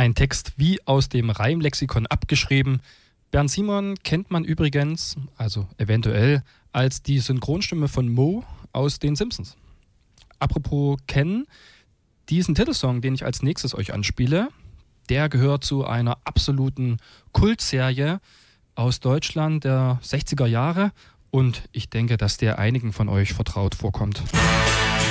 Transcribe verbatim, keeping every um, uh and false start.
Ein Text wie aus dem Reimlexikon abgeschrieben. Bernd Simon kennt man übrigens, also eventuell, als die Synchronstimme von Moe aus den Simpsons. Apropos kennen, diesen Titelsong, den ich als nächstes euch anspiele, der gehört zu einer absoluten Kultserie aus Deutschland der sechziger Jahre und ich denke, dass der einigen von euch vertraut vorkommt.